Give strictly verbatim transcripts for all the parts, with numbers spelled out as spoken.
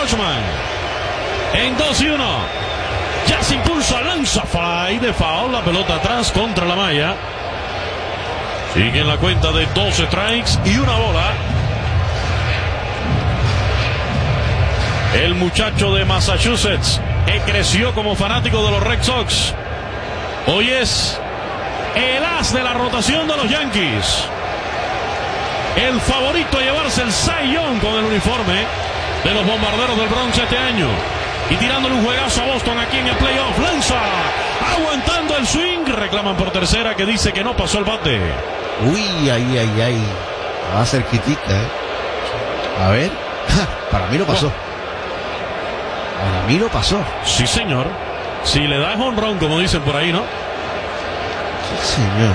Rutschman. En dos y uno. Ya se impulsa, lanza fly de foul. La pelota atrás contra la malla. Sigue en la cuenta de dos strikes y una bola. El muchacho de Massachusetts, que creció como fanático de los Red Sox, hoy es el as de la rotación de los Yankees. El favorito a llevarse el Cy Young con el uniforme de los Bombarderos del Bronx este año. Y tirándole un juegazo a Boston aquí en el playoff. Lanza, aguantando el swing. Reclaman por tercera, que dice que no pasó el bate. Uy, ay, ay, ay. Va a ser quitica, ¿eh? A ver. Para mí no pasó. Para mí no pasó. Sí, señor. Si le da home run, como dicen por ahí, ¿no? Sí, señor.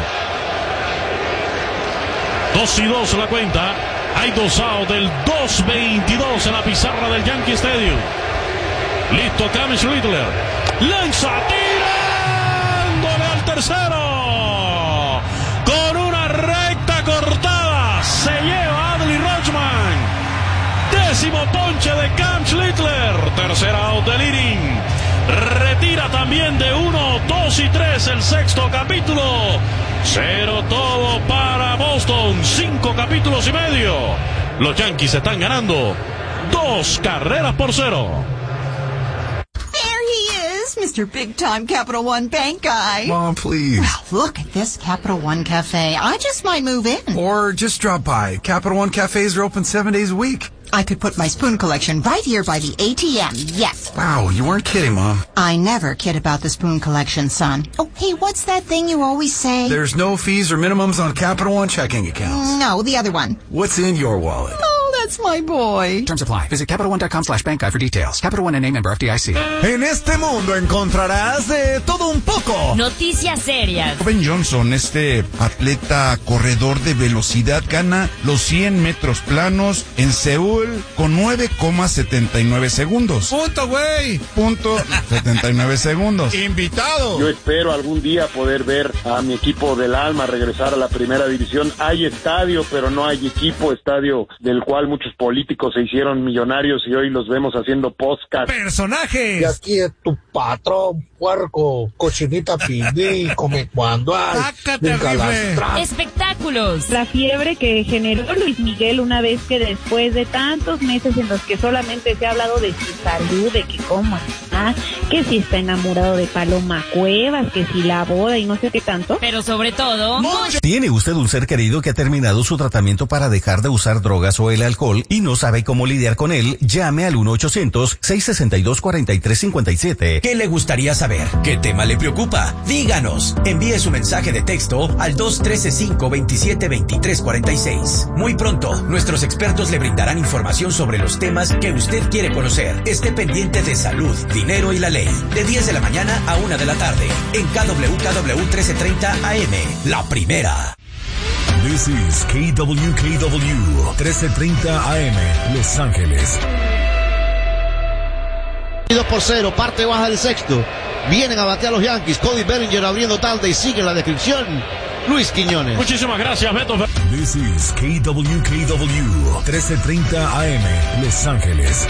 Dos y dos la cuenta. Hay dos outs del dos veintidós en la pizarra del Yankee Stadium. Listo, Cam Schlittler. Lanza, tirándole al tercero. Con una recta cortada. Se lleva Adley Rutschman. Décimo ponche de Cam Schlittler. Tercera out del inning. Retira también de uno, dos y tres el sexto capítulo. Cero todo para Boston. Cinco capítulos y medio. Los Yankees están ganando dos carreras por cero. Mister Big Time Capital One Bank guy. Mom, please. Well, look at this Capital One Cafe. I just might move in. Or just drop by. Capital One cafes are open seven days a week. I could put my spoon collection right here by the A T M, yes. Wow, you weren't kidding, Mom. I never kid about the spoon collection, son. Oh, hey, what's that thing you always say? There's no fees or minimums on Capital One checking accounts. No, the other one. What's in your wallet? Oh, that's my boy. Terms apply. Visit CapitalOne.com slash bank guide for details. Capital One N A member F D I C. En este mundo encontrarás de todo un poco. Noticias serias. Ben Johnson, este atleta corredor de velocidad, gana los cien metros planos en Seúl con nueve coma setenta y nueve segundos. Punto, güey. Punto setenta y nueve segundos. Invitado. Yo espero algún día poder ver a mi equipo del alma regresar a la primera división. Hay estadio, pero no hay equipo. Estadio del cual muchos políticos se hicieron millonarios y hoy los vemos haciendo podcast. Personajes. Y aquí es tu patrón, puerco, cochinita pibí, come cuando hay. Espectáculos. La fiebre que generó Luis Miguel una vez que después de tantos meses en los que solamente se ha hablado de su salud, de que cómo está, que si está enamorado de Paloma Cuevas, que si la boda y no sé qué tanto. Pero sobre todo, ¿tiene usted un ser querido que ha terminado su tratamiento para dejar de usar drogas o el alcohol y no sabe cómo lidiar con él? Llame al uno ochocientos, seis sesenta y dos, cuarenta y tres cincuenta y siete. ¿Qué le gustaría saber? ¿Qué tema le preocupa? Díganos. Envíe su mensaje de texto al dos uno tres cinco veintisiete veintitrés cuarenta y seis. Muy pronto, nuestros expertos le brindarán información sobre los temas que usted quiere conocer. Esté pendiente de salud, dinero y la ley. De diez de la mañana a una de la tarde. En K W K W trece treinta A M. La primera. This is K W K W trece treinta A M. Los Ángeles. dos por cero, parte baja del sexto. Vienen a batear los Yankees. Cody Bellinger abriendo tarde y sigue la descripción. Luis Quiñones. Muchísimas gracias, Beto. This is K W K W trece treinta A M. Los Ángeles.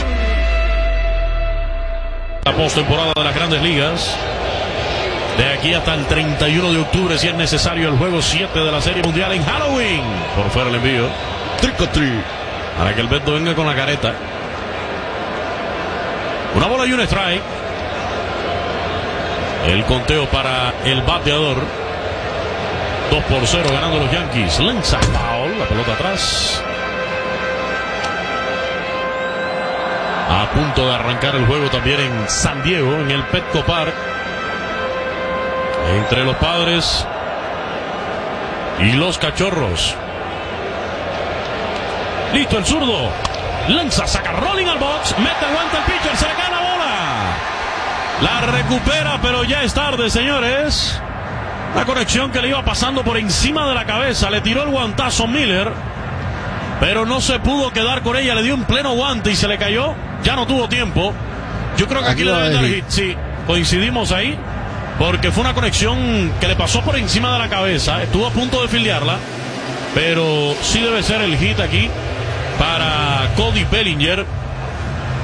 La postemporada de las Grandes Ligas. De aquí hasta el treinta y uno de octubre, si es necesario, el juego siete de la Serie Mundial en Halloween. Por fuera el envío. Trick or treat. Para que el Beto venga con la careta. Una bola y un strike. El conteo para el bateador. dos por cero ganando los Yankees. Lanza foul, la pelota atrás. A punto de arrancar el juego también en San Diego, en el Petco Park. Entre los Padres y los Cachorros. Listo el zurdo. Lanza, saca rolling al box. Mete, aguanta el pitcher, se le cae la bola. La recupera, pero ya es tarde, señores. La conexión que le iba pasando por encima de la cabeza. Le tiró el guantazo Miller, pero no se pudo quedar con ella. Le dio un pleno guante y se le cayó. Ya no tuvo tiempo. Yo creo que aquí, aquí le deben dar hit. Sí, coincidimos ahí. Porque fue una conexión que le pasó por encima de la cabeza. Estuvo a punto de fildearla. Pero sí debe ser el hit aquí para Cody Bellinger.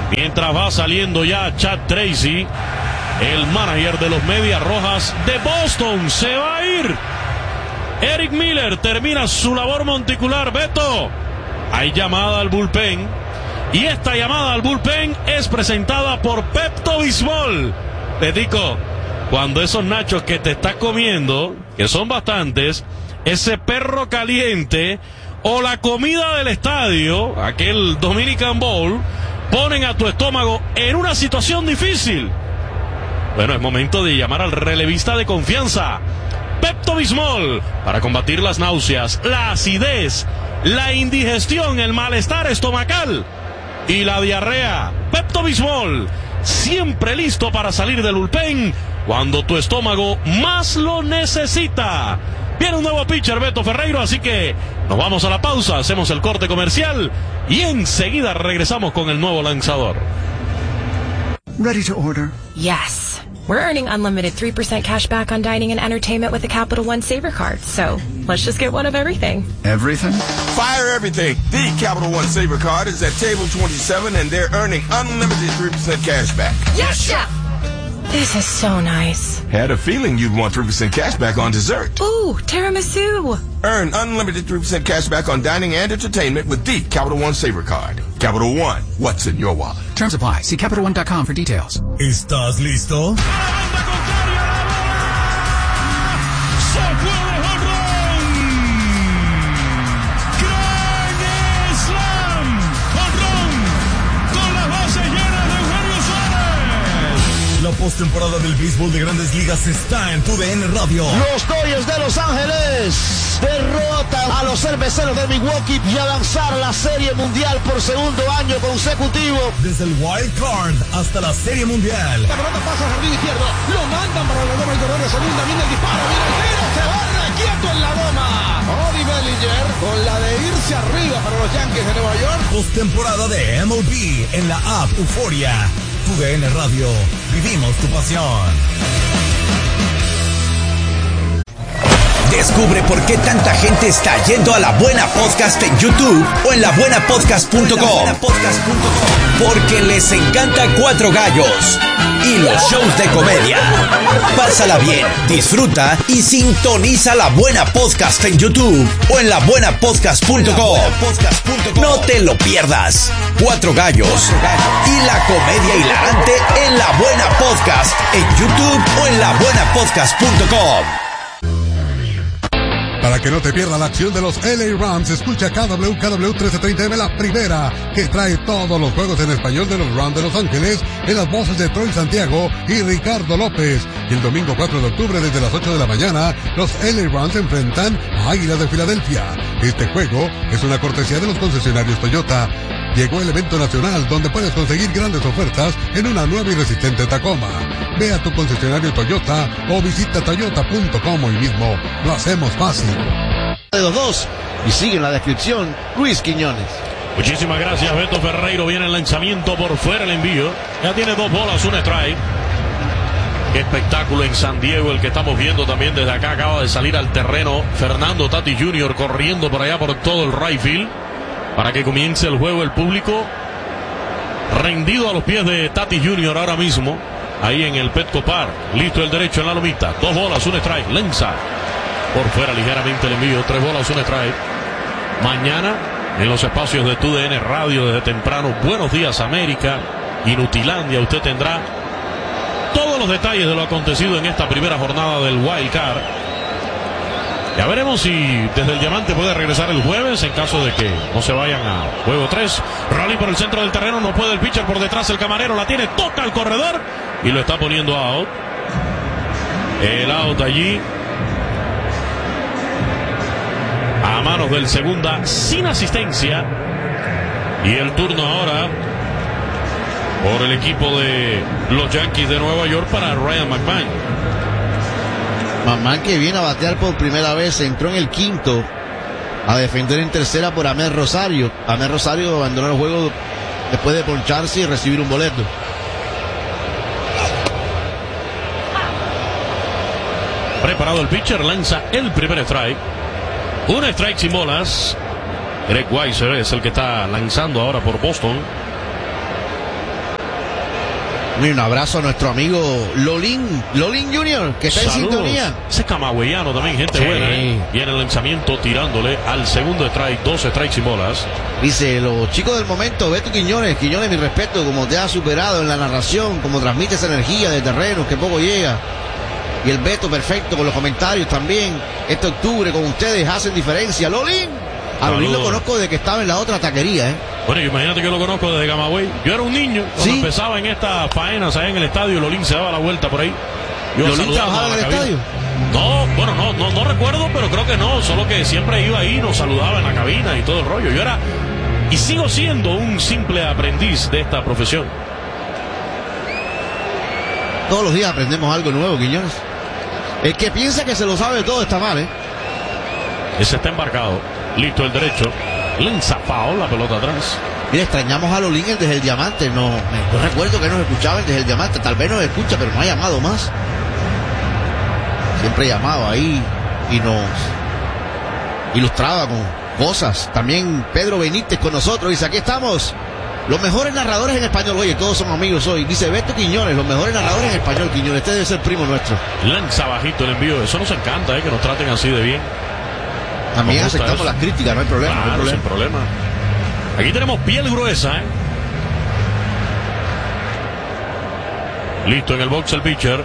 Mientras va saliendo ya Chad Tracy, el manager de los Medias Rojas de Boston, se va a ir. Eric Miller termina su labor monticular. Beto, hay llamada al bullpen. Y esta llamada al bullpen es presentada por Pepto-Bismol. Betico, cuando esos nachos que te estás comiendo, que son bastantes, ese perro caliente o la comida del estadio, aquel Dominican Bowl, ponen a tu estómago en una situación difícil, bueno, es momento de llamar al relevista de confianza, Pepto-Bismol, para combatir las náuseas, la acidez, la indigestión, el malestar estomacal y la diarrea. Pepto-Bismol, siempre listo para salir del bullpen cuando tu estómago más lo necesita. Viene un nuevo pitcher, Beto Ferreiro, así que nos vamos a la pausa, hacemos el corte comercial y enseguida regresamos con el nuevo lanzador. Ready to order. Yes. We're earning unlimited three percent cash back on dining and entertainment with the Capital One Saver Card. So let's just get one of everything. Everything? Fire everything. The Capital One Saver Card is at table twenty-seven and they're earning unlimited three percent cash back. Yes, Chef! This is so nice. Had a feeling you'd want three percent cash back on dessert. Ooh, tiramisu. Earn unlimited three percent cash back on dining and entertainment with the Capital One Saver Card. Capital One, what's in your wallet? Terms apply. See Capital One dot com for details. ¿Estás listo? La postemporada del béisbol de Grandes Ligas está en tu D N Radio. Los Dodgers de Los Ángeles derrotan a los cerveceros de Milwaukee y avanzar a la Serie Mundial por segundo año consecutivo. Desde el Wild Card hasta la Serie Mundial. La pelota pasa al jardín izquierdo, lo mandan para la goma y corredor de segunda, viene el disparo, viene el tiro, se va quieto en la goma. Cody Bellinger con la de irse arriba para los Yankees de Nueva York. Postemporada de M L B en la app Euforia. Tu D N Radio, vivimos tu pasión. Descubre por qué tanta gente está yendo a La Buena Podcast en YouTube o en la buena podcast punto com. Porque les encanta Cuatro Gallos y los shows de comedia. Pásala bien, disfruta y sintoniza La Buena Podcast en YouTube o en la buena podcast punto com. No te lo pierdas. Cuatro Gallos y la comedia hilarante en La Buena Podcast en YouTube o en la buena podcast punto com. Para que no te pierda la acción de los L A Rams, escucha K W K W trece treinta M, la primera, que trae todos los juegos en español de los Rams de Los Ángeles, en las voces de Troy Santiago y Ricardo López. Y el domingo cuatro de octubre, desde las ocho de la mañana, los L A Rams se enfrentan a Águilas de Filadelfia. Este juego es una cortesía de los concesionarios Toyota. Llegó el evento nacional donde puedes conseguir grandes ofertas en una nueva y resistente Tacoma. Ve a tu concesionario Toyota o visita toyota punto com hoy mismo. Lo hacemos fácil. De los dos. Y sigue en la descripción Luis Quiñones. Muchísimas gracias, Beto Ferreiro. Viene el lanzamiento por fuera, el envío. Ya tiene dos bolas, un strike. Qué espectáculo en San Diego el que estamos viendo también desde acá. Acaba de salir al terreno Fernando Tatis junior corriendo por allá por todo el right field para que comience el juego. El público rendido a los pies de Tatis junior ahora mismo, ahí en el Petco Park. Listo el derecho en la lomita. Dos bolas, un strike. Lanza por fuera ligeramente el envío. Tres bolas, un strike. Mañana en los espacios de tu D N Radio desde temprano, Buenos Días América, Inutilandia, usted tendrá todos los detalles de lo acontecido en esta primera jornada del Wild Card. Ya veremos si desde el Diamante puede regresar el jueves en caso de que no se vayan a juego tres. Rally por el centro del terreno, no puede el pitcher por detrás, el camarero la tiene, toca al corredor y lo está poniendo out. El out allí a manos del segunda sin asistencia. Y el turno ahora por el equipo de los Yankees de Nueva York para Ryan McMahon. McMahon, que viene a batear por primera vez, entró en el quinto a defender en tercera por Amel Rosario. Amel Rosario abandonó el juego después de poncharse y recibir un boleto. Preparado el pitcher, lanza el primer strike. Un strike sin bolas. Greg Weiser es el que está lanzando ahora por Boston. Un abrazo a nuestro amigo Lolín, Lolín junior, que está Saludos. en sintonía. Ese camagüeyano también, gente Sí. buena, ¿eh? Y en el lanzamiento tirándole al segundo strike, dos strikes y bolas. Dice, los chicos del momento, Beto Quiñones, Quiñones, mi respeto, como te has superado en la narración, como transmites energía de terreno, que poco llega. Y el Beto perfecto con los comentarios también. Este octubre con ustedes hacen diferencia. Lolín. A Lolín lo conozco desde que estaba en la otra taquería, ¿eh? Bueno, imagínate que yo lo conozco desde Camagüey. Yo era un niño cuando ¿Sí? empezaba en estas faenas allá en el estadio. Lolín se daba la vuelta por ahí. Yo ¿Lolín saludando trabajaba a la en el cabina. estadio? No, bueno, no, no, no recuerdo, pero creo que no. Solo que siempre iba ahí, nos saludaba en la cabina y todo el rollo. Yo era, y sigo siendo un simple aprendiz de esta profesión. Todos los días aprendemos algo nuevo, Quiñones. El que piensa que se lo sabe todo está mal, ¿eh? Ese está embarcado. Listo el derecho. Lanza foul, la pelota atrás. Mira, extrañamos a Lolín desde el Diamante. No, no recuerdo que nos escuchaba desde el Diamante. Tal vez nos escucha, pero no ha llamado más. Siempre llamaba ahí y nos ilustraba con cosas. También Pedro Benítez con nosotros. Dice, aquí estamos. Los mejores narradores en español. Oye, todos somos amigos hoy. Dice Beto Quiñones, los mejores narradores en español. Quiñones, este debe ser primo nuestro. Lanza bajito el envío. Eso nos encanta, ¿eh? Que nos traten así de bien. También Nos gusta aceptamos eso. las críticas, no hay problema. Claro, no hay problema. sin problema. Aquí tenemos piel gruesa, ¿eh? Listo en el box el pitcher.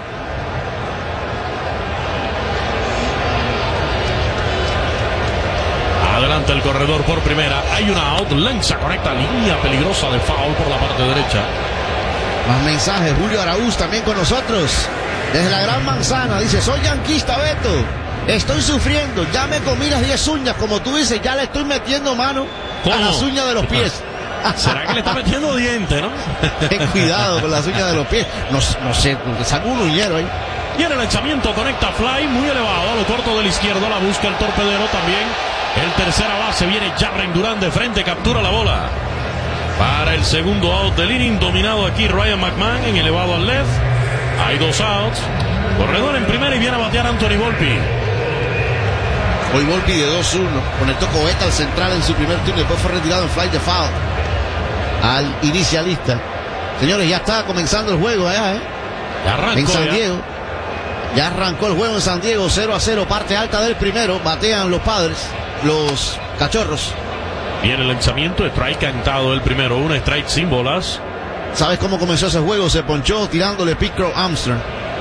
Adelante el corredor por primera. Hay una out. Lanza, conecta línea peligrosa de foul por la parte derecha. Más mensajes. Julio Araúz también con nosotros. Desde la Gran Manzana. Dice, soy yanquista, Beto. Estoy sufriendo. Ya me comí las diez uñas. Como tú dices, ya le estoy metiendo mano ¿Cómo? a las uñas de los pies. ¿Será que le está metiendo diente, no? Ten cuidado con las uñas de los pies. No, no sé, saca un uñero ahí. Y en el lanzamiento conecta fly muy elevado a lo corto del izquierdo. La busca el torpedero también. El tercera base viene Jarren Durán de frente. Captura la bola. Para el segundo out del inning. Dominado aquí Ryan McMahon en elevado al left. Hay dos outs. Corredor en primera y viene a batear Anthony Volpi. Hoy Volpi de dos uno. Conectó Coveta al central en su primer turno. Después fue retirado en fly de foul al inicialista. Señores, ya está comenzando el juego allá, ¿eh? Ya arrancó, en San ya. Diego. Ya arrancó el juego en San Diego, cero a cero, parte alta del primero. Batean los Padres, los Cachorros. Viene el lanzamiento, strike cantado el primero, un strike sin bolas. ¿Sabes cómo comenzó ese juego? Se ponchó tirándole Pete Crow Armstrong.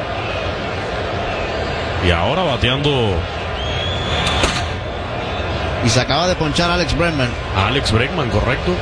Y ahora bateando Y se acaba de ponchar Alex Bregman. Alex Bregman, correcto.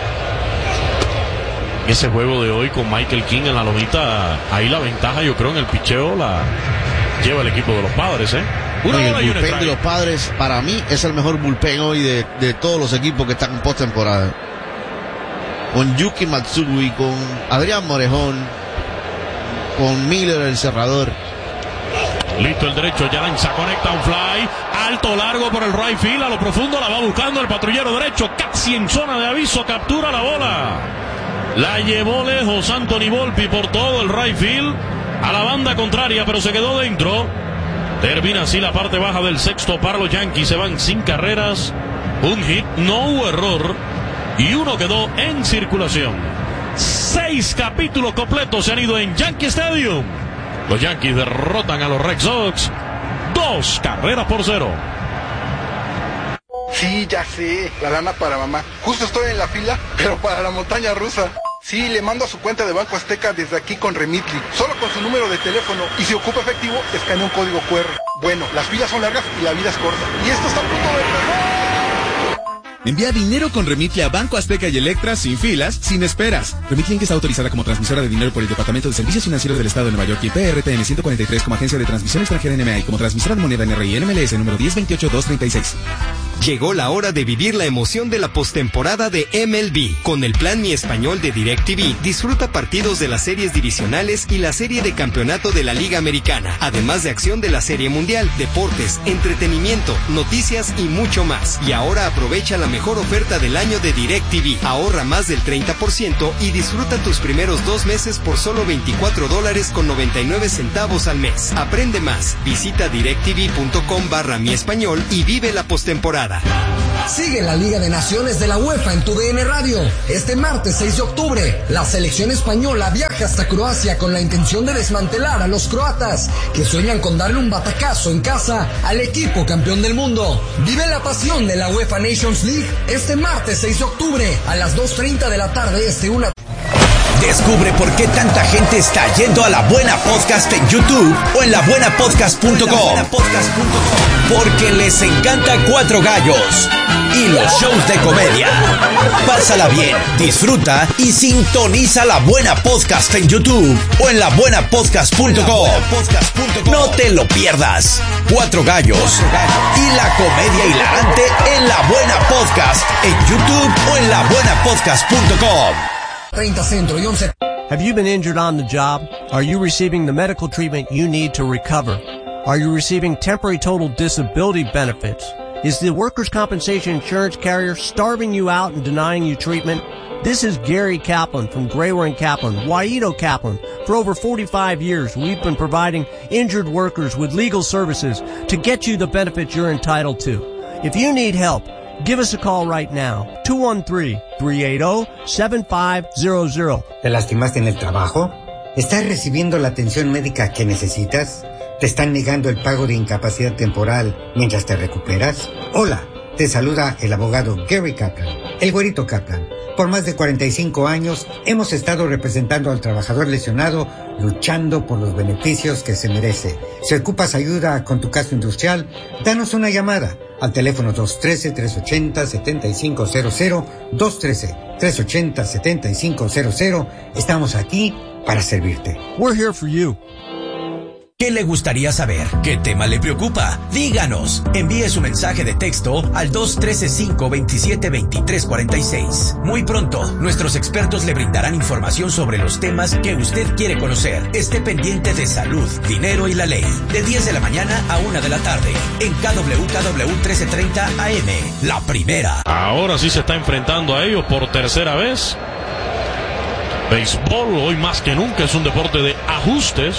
Ese juego de hoy con Michael King en la lomita, ahí la ventaja, yo creo, en el picheo la lleva el equipo de los Padres, ¿eh? Una Oye, bola el y un bullpen strike. de los Padres, para mí, es el mejor bullpen hoy de, de todos los equipos que están en postemporada. Con Yuki Matsui, con Adrián Morejón, con Miller el cerrador. Listo el derecho, ya lanza, conecta un fly, alto, largo por el right field, a lo profundo la va buscando el patrullero derecho, casi en zona de aviso, captura la bola. La llevó lejos Anthony Volpi por todo el right field, a la banda contraria, pero se quedó dentro. Termina así la parte baja del sexto para los Yankees, se van sin carreras, un hit, no hubo error, y uno quedó en circulación. Seis capítulos completos se han ido en Yankee Stadium. Los Yankees derrotan a los Red Sox. Dos carreras por cero. Sí, ya sé, la lana para mamá. Justo estoy en la fila, pero para la montaña rusa. Sí, le mando a su cuenta de Banco Azteca desde aquí con Remitly. Solo con su número de teléfono. Y si ocupa efectivo, escanea un código cu erre. Bueno, las filas son largas y la vida es corta. Y esto está a punto de empezar. Envía dinero con Remitly a Banco Azteca y Electra sin filas, sin esperas. Remitly está autorizada como transmisora de dinero por el Departamento de Servicios Financieros del Estado de Nueva York y P R T N ciento cuarenta y tres como agencia de transmisión extranjera N M A y como transmisora de moneda N R I N M L S número diez veintiocho dos treinta y seis. Llegó la hora de vivir la emoción de la postemporada de M L B. Con el plan Mi Español de DirecTV, disfruta partidos de las series divisionales y la serie de campeonato de la Liga Americana, además de acción de la Serie Mundial, deportes, entretenimiento, noticias y mucho más. Y ahora aprovecha la mejor oferta del año de DirecTV. Ahorra más del treinta por ciento y disfruta tus primeros dos meses por solo veinticuatro dólares con noventa y nueve centavos al mes. Aprende más. Visita directv punto com barra Mi Español y vive la postemporada. temporada. Sigue la Liga de Naciones de la UEFA en tu D N Radio. Este martes seis de octubre, la selección española viaja hasta Croacia con la intención de desmantelar a los croatas, que sueñan con darle un batacazo en casa al equipo campeón del mundo. Vive la pasión de la UEFA Nations League este martes seis de octubre a las dos treinta de la tarde este, una... Descubre por qué tanta gente está yendo a La Buena Podcast en YouTube o en la buena podcast punto com. Porque les encanta Cuatro Gallos y los shows de comedia. Pásala bien, disfruta y sintoniza La Buena Podcast en YouTube o en la buena podcast punto com. No te lo pierdas. Cuatro Gallos y la comedia hilarante en La Buena Podcast en YouTube o en la buena podcast punto com. treinta Centro y once. Have you been injured on the job? Are you receiving the medical treatment you need to recover? Are you receiving temporary total disability benefits? Is the workers' compensation insurance carrier starving you out and denying you treatment? This is Gary Kaplan from Grayware and Kaplan, Waito Kaplan. For over forty-five years, we've been providing injured workers with legal services to get you the benefits you're entitled to. If you need help, give us a call right now, two one three, three eight zero, seven five zero zero. ¿Te lastimaste en el trabajo? ¿Estás recibiendo la atención médica que necesitas? ¿Te están negando el pago de incapacidad temporal mientras te recuperas? Hola, te saluda el abogado Gary Kaplan, el güerito Kaplan. Por más de cuarenta y cinco años hemos estado representando al trabajador lesionado, luchando por los beneficios que se merece. Si ocupas ayuda con tu caso industrial, danos una llamada al teléfono dos uno tres, tres ocho cero, siete cinco cero cero, dos uno tres, tres ocho cero, siete cinco cero cero. Estamos aquí para servirte. We're here for you. ¿Qué le gustaría saber? ¿Qué tema le preocupa? Díganos. Envíe su mensaje de texto al dos uno tres, cinco dos siete, dos tres cuatro seis. Muy pronto, nuestros expertos le brindarán información sobre los temas que usted quiere conocer. Esté pendiente de salud, dinero y la ley. De diez de la mañana a una de la tarde. En K W K W trece treinta A M. La primera. Ahora sí se está enfrentando a ellos por tercera vez. Béisbol, hoy más que nunca, es un deporte de ajustes.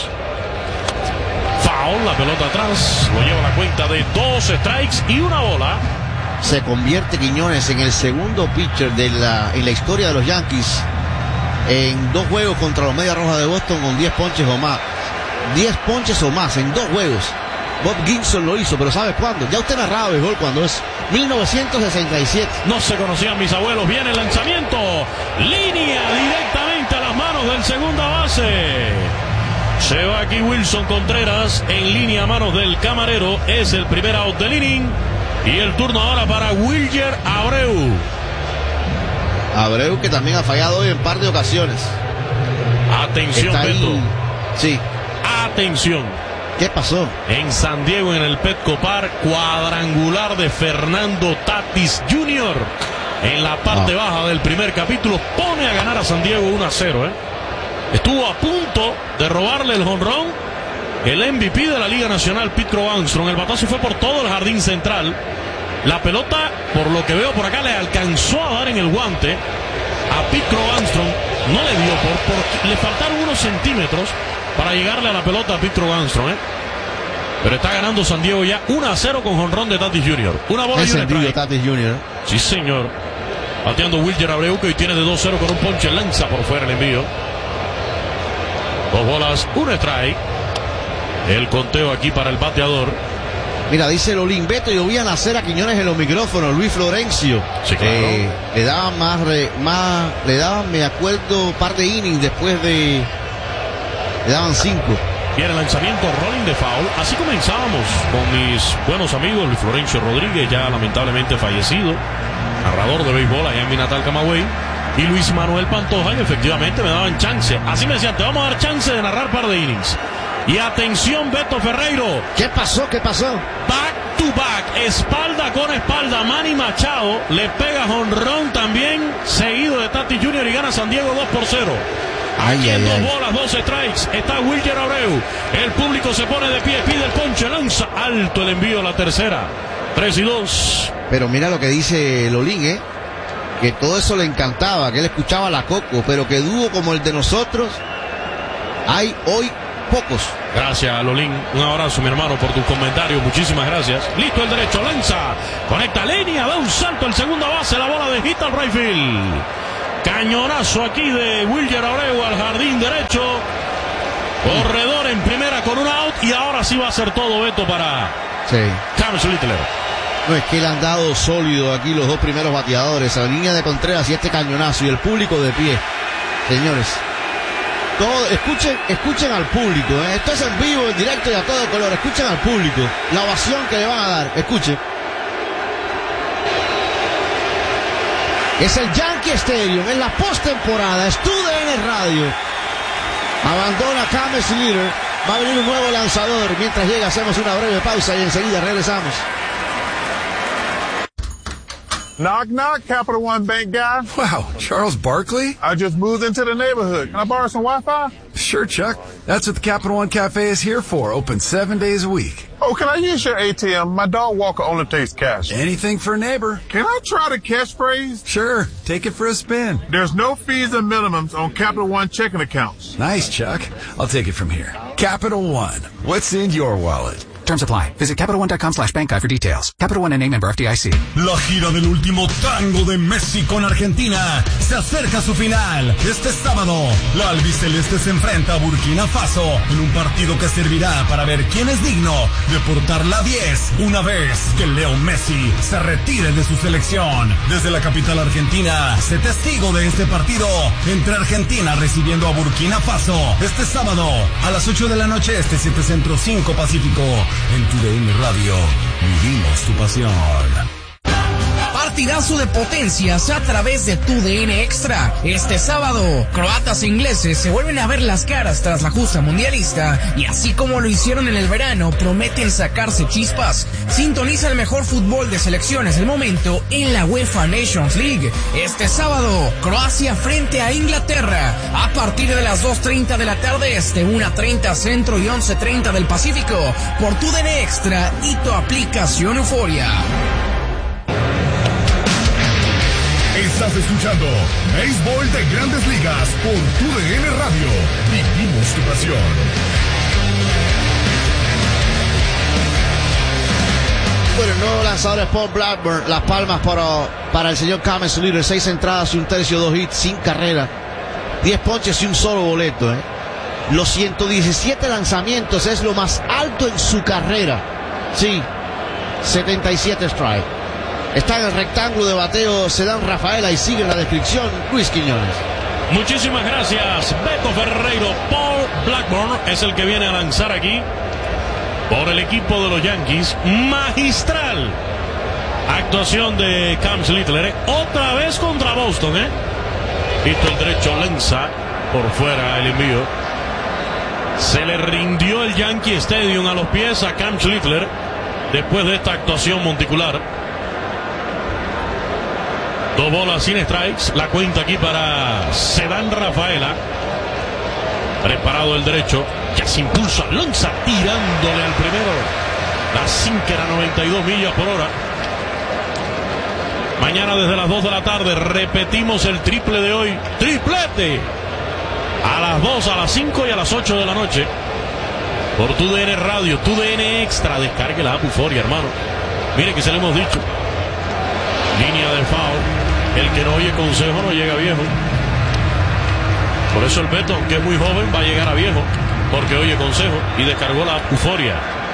Foul, la pelota atrás, lo lleva a la cuenta de dos strikes y una bola. Se convierte Quiñones en el segundo pitcher de la, en la historia de los Yankees en dos juegos contra los Medias Rojas de Boston con diez ponches o más. diez ponches o más en dos juegos. Bob Gibson lo hizo, pero ¿sabes cuándo? Ya usted narraba béisbol cuando es mil novecientos sesenta y siete. No se conocían mis abuelos. Viene el lanzamiento. Línea directamente a las manos del segunda base. Se va aquí Wilson Contreras en línea a manos del camarero. Es el primer out del inning. Y el turno ahora para Wilyer Abreu. Abreu que también ha fallado hoy en par de ocasiones. Atención, Beto. Sí. Atención. ¿Qué pasó? En San Diego, en el Petco Park, cuadrangular de Fernando Tatis junior En la parte oh. baja del primer capítulo pone a ganar a San Diego uno a cero, ¿eh? Estuvo a punto de robarle el jonrón el M V P de la Liga Nacional, Pete Crow Armstrong. El batazo fue por todo el jardín central. La pelota, por lo que veo por acá, le alcanzó a dar en el guante a Pete Crow Armstrong. No le dio, por, por le faltaron unos centímetros para llegarle a la pelota a Pete Crow Armstrong, ¿eh? Pero está ganando San Diego ya uno a cero con jonrón de Tatis junior Una bola y un strike. Tatis junior Sí, señor. Bateando Wilyer Abreu, que hoy tiene de dos cero con un ponche. Lanza por fuera el envío. Dos bolas, un strike. El conteo aquí para el bateador. Mira, dice Lolín, Beto, yo vi a nacer a Quiñones en los micrófonos, Luis Florencio. Sí, claro. Eh, le daban más, re, más, le daban, me acuerdo, un par de innings después de, le daban cinco. Y el lanzamiento rolling de foul. Así comenzábamos con mis buenos amigos, Luis Florencio Rodríguez, ya lamentablemente fallecido, narrador de béisbol allá en mi natal Camagüey, y Luis Manuel Pantoja, y efectivamente me daban chance. Así me decían, te vamos a dar chance de narrar par de innings. Y atención, Beto Ferreiro. ¿Qué pasó? ¿Qué pasó? Back to back, espalda con espalda. Manny Machado le pega jonrón también, seguido de Tatis junior y gana San Diego dos por cero. Aquí en dos bolas, dos strikes, está Wilyer Abreu. El público se pone de pie, pide el ponche, lanza alto el envío a la tercera. tres y dos. Pero mira lo que dice Lolín, ¿eh? Que todo eso le encantaba, que él escuchaba la Coco, pero que dúo como el de nosotros hay hoy pocos. Gracias, Lolín. Un abrazo, mi hermano, por tus comentarios. Muchísimas gracias. Listo el derecho, lanza. Conecta línea, da un salto en segunda base. La bola de hit al right field. Cañonazo aquí de Wilyer Abreu al jardín derecho. Corredor en primera con un out. Y ahora sí va a ser todo, Beto, para sí. James Littler. No, es que le han dado sólido aquí los dos primeros bateadores. A la línea de Contreras y este cañonazo. Y el público de pie. Señores. Todo, escuchen, escuchen al público, ¿eh? Esto es en vivo, en directo y a todo color. Escuchen al público, la ovación que le van a dar. Escuchen. Es el Yankee Stadium en la postemporada. Es T D N Radio. Abandona James Littler. Va a venir un nuevo lanzador. Mientras llega, hacemos una breve pausa y enseguida regresamos. Knock, knock, Capital One Bank guy. Wow, Charles Barkley? I just moved into the neighborhood. Can I borrow some Wi-Fi? Sure, Chuck. That's what the Capital One Cafe is here for. Open seven days a week. Oh, can I use your A T M? My dog walker only takes cash. Anything for a neighbor. Can I try the catchphrase? Sure. Take it for a spin. There's no fees and minimums on Capital One checking accounts. Nice, Chuck. I'll take it from here. Capital One. What's in your wallet? Terms apply. Visit CapitalOne.com slash bank guy for details. Capital One N A member F D I C. La gira del último tango de Messi con Argentina se acerca a su final. Este sábado, la albiceleste se enfrenta a Burkina Faso en un partido que servirá para ver quién es digno de portar la diez una vez que Leo Messi se retire de su selección. Desde la capital argentina, sé testigo de este partido entre Argentina recibiendo a Burkina Faso. Este sábado, a las ocho de la noche, este siete Centro, cinco Pacífico. En tu D N Radio, vivimos tu pasión. Partidazo de potencias a través de Tu D N Extra. Este sábado, croatas e ingleses se vuelven a ver las caras tras la justa mundialista y así como lo hicieron en el verano, prometen sacarse chispas. Sintoniza el mejor fútbol de selecciones del momento en la UEFA Nations League. Este sábado, Croacia frente a Inglaterra a partir de las dos treinta de la tarde este, una treinta Centro y once treinta del Pacífico por Tu D N Extra y tu aplicación Euforia. Estás escuchando Béisbol de Grandes Ligas por Tu D N Radio. Vivimos tu pasión. Bueno, el nuevo lanzador es Paul Blackburn. Las palmas para, para el señor James Littler. Seis entradas y un tercio, dos hits, sin carrera. Diez ponches y un solo boleto. ¿eh? Los ciento diecisiete lanzamientos es lo más alto en su carrera. Sí, setenta y siete strikes. Está en el rectángulo de bateo Sedán Rafaela y sigue en la descripción Luis Quiñones. Muchísimas gracias, Beto Ferreiro. Paul Blackburn es el que viene a lanzar aquí por el equipo de los Yankees. Magistral actuación de James Littler, ¿eh? Otra vez contra Boston, ¿eh? Listo el derecho, lanza por fuera el envío. Se le rindió el Yankee Stadium a los pies a James Littler después de esta actuación monticular. Dos bolas sin strikes. La cuenta aquí para Sedán Rafaela. Preparado el derecho. Ya se impulsa. Lanza tirándole al primero. La sinker a noventa y dos millas por hora. Mañana desde las dos de la tarde repetimos el triple de hoy. ¡Triplete! A las dos, a las cinco y a las ocho de la noche. Por Tu D N Radio, Tu D N Extra. Descargue la app Euforia, hermano. Mire que se lo hemos dicho. Línea de foul. El que no oye consejo no llega viejo. Por eso el Beto, aunque es muy joven, va a llegar a viejo, porque oye consejo y descargó la Euforia.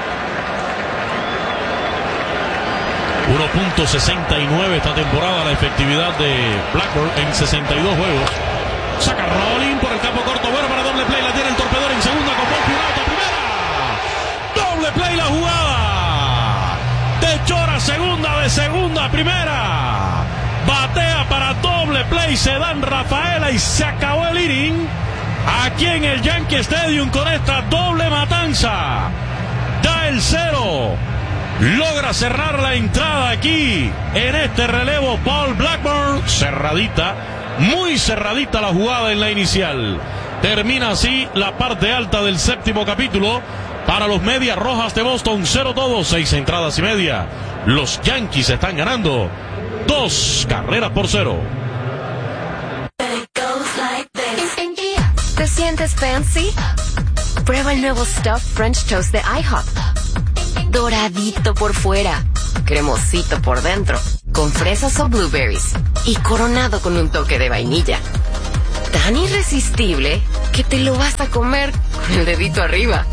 uno punto sesenta y nueve esta temporada la efectividad de Blackburn en sesenta y dos juegos. Saca Rolling por el campo corto, bueno para doble play, la tiene el torpedor en segunda con Boston out a primera. Doble play la jugada. De Chora, segunda, de segunda a primera. Batea para doble play Sedán Rafaela y se acabó el inning aquí en el Yankee Stadium con esta doble matanza. Da el cero. Logra cerrar la entrada aquí en este relevo Paul Blackburn. Cerradita, muy cerradita la jugada en la inicial. Termina así la parte alta del séptimo capítulo para los Medias Rojas de Boston. Cero todo, seis entradas y media. Los Yankees están ganando dos carreras por cero. ¿Te sientes fancy? Prueba el nuevo Stuffed French Toast de IHOP. Doradito por fuera, cremosito por dentro, con fresas o blueberries y coronado con un toque de vainilla. Tan irresistible que te lo vas a comer con el dedito arriba.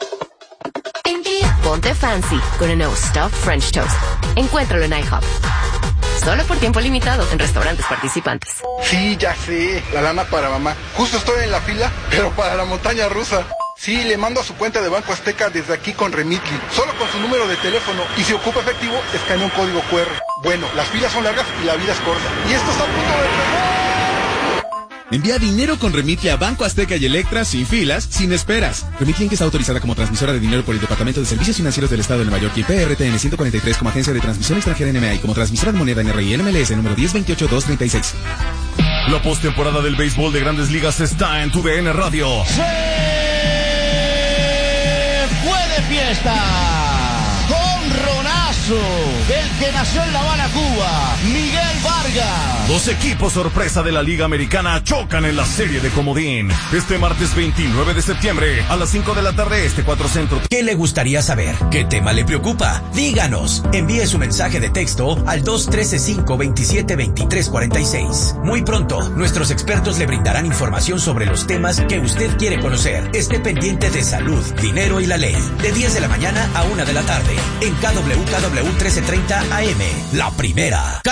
Ponte fancy con el nuevo Stuffed French Toast. Encuéntralo en IHOP. Solo por tiempo limitado en restaurantes participantes. Sí, ya sé, la lana para mamá. Justo estoy en la fila, pero para la montaña rusa. Sí, le mando a su cuenta de Banco Azteca desde aquí con Remitly. Solo con su número de teléfono. Y si ocupa efectivo, escanea un código cu erre. Bueno, las filas son largas y la vida es corta. Y esto está a punto de... Envía dinero con Remitly a Banco Azteca y Electra sin filas, sin esperas. Remitly que está autorizada como transmisora de dinero por el Departamento de Servicios Financieros del Estado de Nueva York y P R T N ciento cuarenta y tres como agencia de transmisión extranjera N M A y como transmisora de moneda N R I N M L S número diez veintiocho dos treinta y seis. La postemporada del béisbol de Grandes Ligas está en tu D N Radio. ¡Se fue de fiesta! ¡Con Ronazo! El que nació en La Habana, Cuba, Miguel Vargas. Dos equipos sorpresa de la Liga Americana chocan en la serie de comodín. Este martes veintinueve de septiembre a las cinco de la tarde, este cuatro Centro. ¿Qué le gustaría saber? ¿Qué tema le preocupa? Díganos. Envíe su mensaje de texto al dos uno tres cinco dos siete dos tres cuatro seis. Muy pronto, nuestros expertos le brindarán información sobre los temas que usted quiere conocer. Esté pendiente de salud, dinero y la ley. De diez de la mañana a una de la tarde. En K W K W trece treinta A M. La primera.